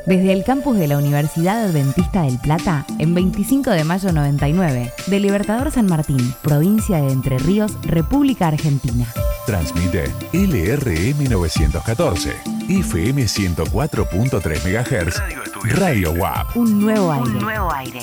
Desde el campus de la Universidad Adventista del Plata, en 25 de mayo 99, de Libertador San Martín, provincia de Entre Ríos, República Argentina. Transmite LRM 914, FM 104.3 MHz, Radio WAP. Un nuevo aire. Un nuevo aire.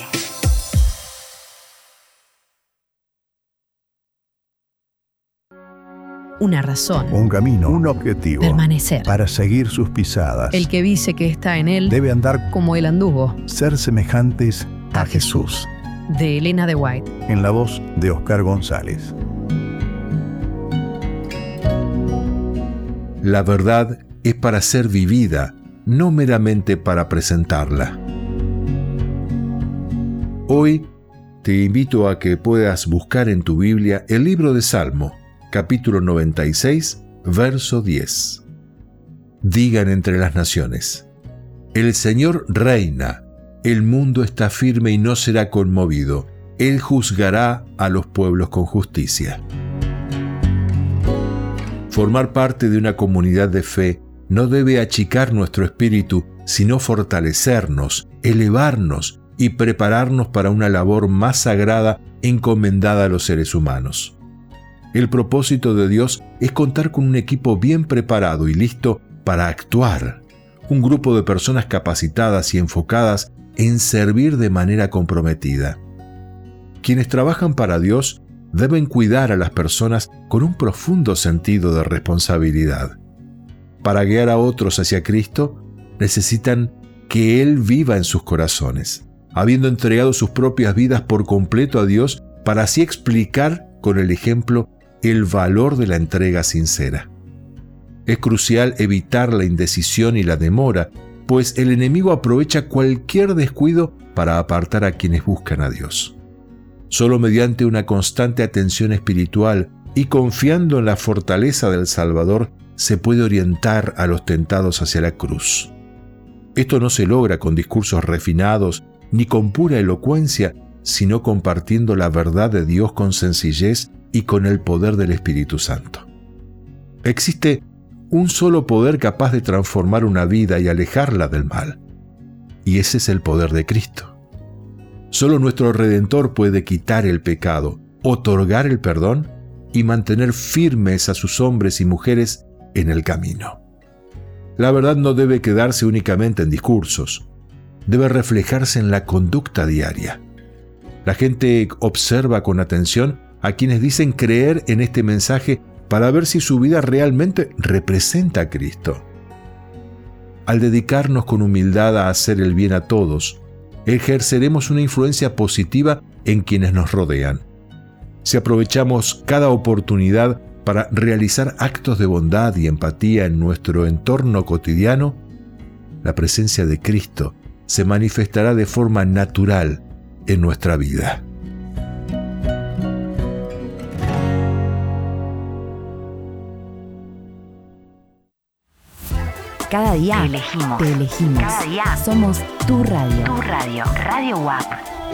Una razón. Un camino, un objetivo. Permanecer. Para seguir sus pisadas. El que dice que está en él debe andar como él anduvo. Ser semejantes a Jesús. De Elena de White. En la voz de Oscar González. La verdad es para ser vivida, no meramente para presentarla. Hoy te invito a que puedas buscar en tu Biblia el libro de Salmo, capítulo 96, verso 10. Digan entre las naciones: el Señor reina, el mundo está firme y no será conmovido, Él juzgará a los pueblos con justicia. Formar parte de una comunidad de fe no debe achicar nuestro espíritu, sino fortalecernos, elevarnos y prepararnos para una labor más sagrada encomendada a los seres humanos. El propósito de Dios es contar con un equipo bien preparado y listo para actuar, un grupo de personas capacitadas y enfocadas en servir de manera comprometida. Quienes trabajan para Dios deben cuidar a las personas con un profundo sentido de responsabilidad. Para guiar a otros hacia Cristo, necesitan que Él viva en sus corazones, habiendo entregado sus propias vidas por completo a Dios para así explicar con el ejemplo el valor de la entrega sincera. Es crucial evitar la indecisión y la demora, pues el enemigo aprovecha cualquier descuido para apartar a quienes buscan a Dios. Solo mediante una constante atención espiritual y confiando en la fortaleza del Salvador se puede orientar a los tentados hacia la cruz. Esto no se logra con discursos refinados ni con pura elocuencia, sino compartiendo la verdad de Dios con sencillez y con el poder del Espíritu Santo. Existe un solo poder capaz de transformar una vida y alejarla del mal, y ese es el poder de Cristo. Solo nuestro Redentor puede quitar el pecado, otorgar el perdón y mantener firmes a sus hombres y mujeres en el camino. La verdad no debe quedarse únicamente en discursos, debe reflejarse en la conducta diaria. La gente observa con atención a quienes dicen creer en este mensaje para ver si su vida realmente representa a Cristo. Al dedicarnos con humildad a hacer el bien a todos, ejerceremos una influencia positiva en quienes nos rodean. Si aprovechamos cada oportunidad para realizar actos de bondad y empatía en nuestro entorno cotidiano, la presencia de Cristo se manifestará de forma natural en nuestra vida. Cada día Te elegimos. Te elegimos. Cada día Somos tu radio. Tu radio. Radio WAP.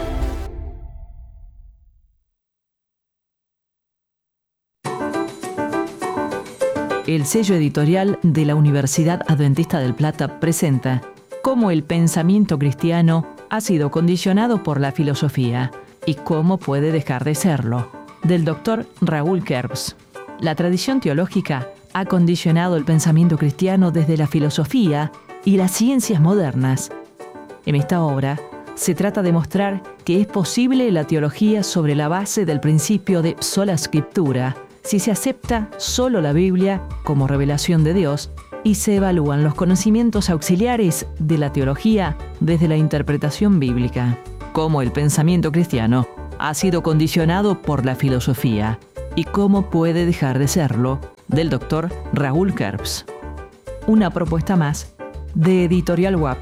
El sello editorial de la Universidad Adventista del Plata presenta cómo el pensamiento cristiano ha sido condicionado por la filosofía y cómo puede dejar de serlo, del doctor Raúl Kerbs. La tradición teológica ha condicionado el pensamiento cristiano desde la filosofía y las ciencias modernas. En esta obra se trata de mostrar que es posible la teología sobre la base del principio de sola scriptura, si se acepta solo la Biblia como revelación de Dios y se evalúan los conocimientos auxiliares de la teología desde la interpretación bíblica. Cómo el pensamiento cristiano ha sido condicionado por la filosofía y cómo puede dejar de serlo, del doctor Raúl Kerbs. Una propuesta más de Editorial WAP.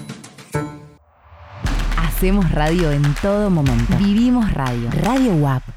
Hacemos radio en todo momento. Vivimos radio. Radio WAP.